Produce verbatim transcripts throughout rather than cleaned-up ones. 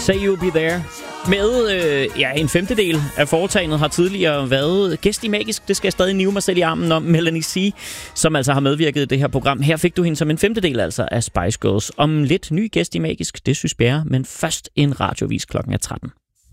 Say You'll Be There. Med øh, ja, en femtedel af foretagendet har tidligere været gæst i Magisk. Det skal jeg stadig nive mig selv i armen om. Melanie C., som altså har medvirket i det her program. Her fik du hende som en femtedel altså af Spice Girls. Om lidt ny gæst i Magisk, det synes Bjerre. Men først en radiovis klokken er tretten.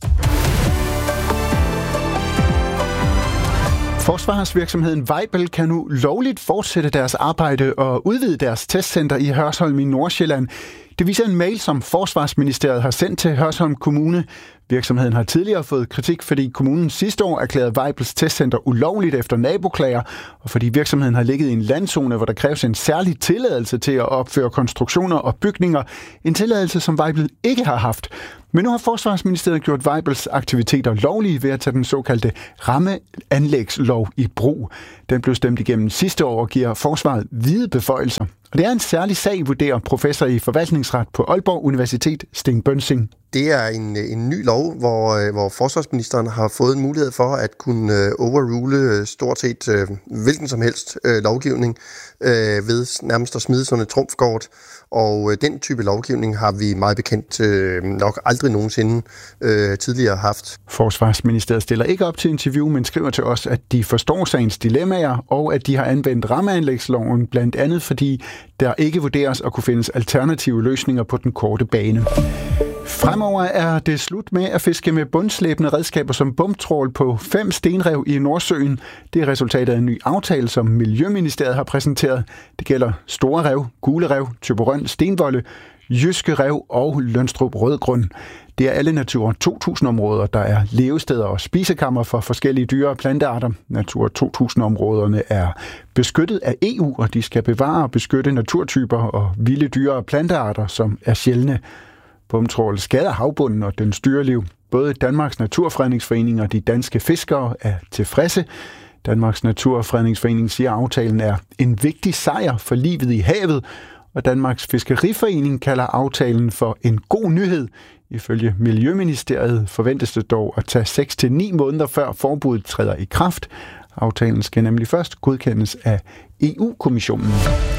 Forsvarsvirksomheden Weibel kan nu lovligt fortsætte deres arbejde og udvide deres testcenter i Hørsholm i Nordsjælland. Det viser en mail, som Forsvarsministeriet har sendt til Hørsholm Kommune. Virksomheden har tidligere fået kritik, fordi kommunen sidste år erklærede Weibels testcenter ulovligt efter naboklager, og fordi virksomheden har ligget i en landzone, hvor der kræves en særlig tilladelse til at opføre konstruktioner og bygninger. En tilladelse, som Weibel ikke har haft. Men nu har Forsvarsministeriet gjort Weibels aktiviteter lovlige ved at tage den såkaldte rammeanlægslov i brug. Den blev stemt igennem sidste år og giver forsvaret vide beføjelser. Og det er en særlig sag, vurderer professor i forvaltningsret på Aalborg Universitet, Sten Bønsing. Det er en, en ny lov, hvor, hvor forsvarsministeren har fået en mulighed for at kunne overrule stort set øh, hvilken som helst øh, lovgivning øh, ved nærmest at smide sådan et trumfkort. Og øh, den type lovgivning har vi meget bekendt øh, nok aldrig nogensinde øh, tidligere haft. Forsvarsministeriet stiller ikke op til interview, men skriver til os, at de forstår sagens dilemmaer, og at de har anvendt rammeanlægsloven, blandt andet fordi der ikke vurderes at kunne findes alternative løsninger på den korte bane. Fremover er det slut med at fiske med bundslæbende redskaber som bumtrål på fem stenrev i Nordsøen. Det er resultatet af en ny aftale, som Miljøministeriet har præsenteret. Det gælder Store Rev, Gule Rev, Thyborøn, Stenvolde, Jyske Rev og Lønstrup Rødgrund. Det er alle Natura to tusind-områder, der er levesteder og spisekammer for forskellige dyre- og plantearter. Natura to tusind-områderne er beskyttet af E U, og de skal bevare og beskytte naturtyper og vilde dyre- og plantearter, som er sjældne. Bumtrål skader havbunden og dens dyreliv. Både Danmarks Naturfredningsforening og de danske fiskere er tilfredse. Danmarks Naturfredningsforening siger, at aftalen er en vigtig sejr for livet i havet, og Danmarks Fiskeriforening kalder aftalen for en god nyhed. Ifølge Miljøministeriet forventes det dog at tage seks til ni måneder før forbuddet træder i kraft. Aftalen skal nemlig først godkendes af E U-kommissionen.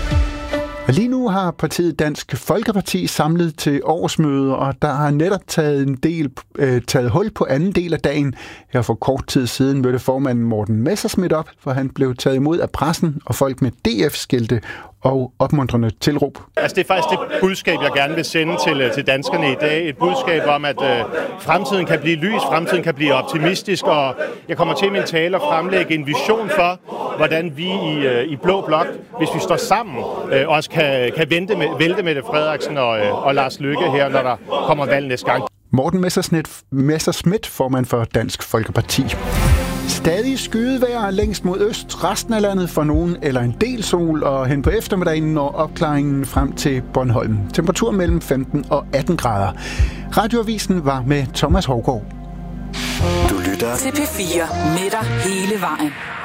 Og lige nu har partiet Dansk Folkeparti samlet til årsmøde, og der har netop taget en del øh, taget hul på anden del af dagen. Her for kort tid siden mødte formanden Morten Messerschmidt op, for han blev taget imod af pressen og folk med D F-skilte og opmuntrende tilråb. Altså, det er faktisk det budskab, jeg gerne vil sende til, til danskerne i dag. Et budskab om, at øh, fremtiden kan blive lys, fremtiden kan blive optimistisk, og jeg kommer til i min tale at fremlægge en vision for, hvordan vi i, øh, i Blå Blok, hvis vi står sammen, øh, også kan, kan vente med, vælte Mette Frederiksen og, øh, og Lars Løkke her, når der kommer valg næste gang. Morten Messerschmidt, formand for Dansk Folkeparti. Stadig skydevejr længst mod øst, resten af landet for nogen eller en del sol, og hen på eftermiddagen når opklaringen frem til Bornholm. Temperatur mellem femten og atten grader. Radioavisen var med Thomas Hougaard. Du lytter til P fire med dig hele vejen.